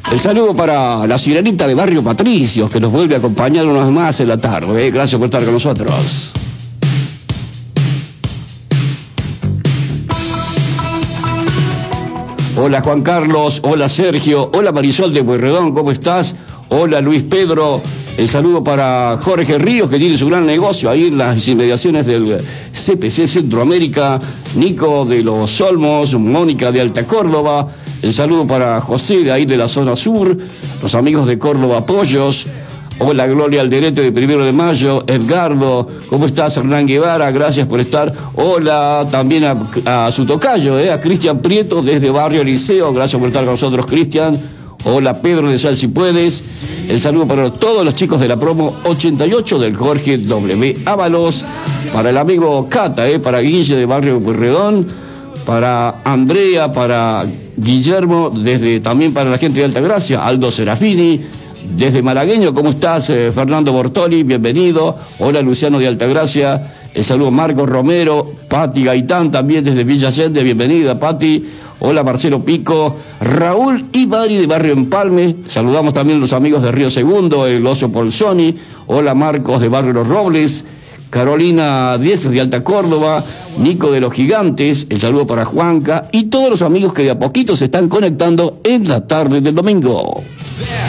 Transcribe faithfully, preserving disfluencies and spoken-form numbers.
El saludo para la sirenita de Barrio Patricios, que nos vuelve a acompañar una vez más en la tarde. ¿eh? Gracias por estar con nosotros. Hola Juan Carlos, hola Sergio, hola Marisol de Pueyrredón, ¿cómo estás? Hola Luis Pedro, el saludo para Jorge Ríos, que tiene su gran negocio ahí en las inmediaciones del C P C Centroamérica, Nico de Los Olmos, Mónica de Alta Córdoba, el saludo para José de ahí de la zona sur, los amigos de Córdoba Pollos, hola Gloria Alderete de Primero de Mayo, Edgardo, ¿cómo estás? Hernán Guevara, gracias por estar. Hola también a, a su tocayo, eh, a Cristian Prieto desde Barrio Liceo, gracias por estar con nosotros, Cristian. Hola Pedro de Sal si puedes. El saludo para todos los chicos de la promo ochenta y ocho del Jorge W. Ábalos, para el amigo Cata, eh, para Guille de Barrio Pueyrredón, para Andrea, para Guillermo, desde también para la gente de Altagracia, Aldo Serafini. Desde Malagueño, ¿cómo estás? Eh, Fernando Bortoli, bienvenido. Hola Luciano de Altagracia. El saludo Marco Romero, Pati Gaitán también desde Villa Allende, bienvenida Pati. Hola Marcelo Pico, Raúl y Mari de Barrio Empalme. Saludamos también a los amigos de Río Segundo, el Oso Polsoni. Hola Marcos de Barrio Los Robles. Carolina Díez de Alta Córdoba, Nico de Los Gigantes, el saludo para Juanca y todos los amigos que de a poquito se están conectando en la tarde del domingo.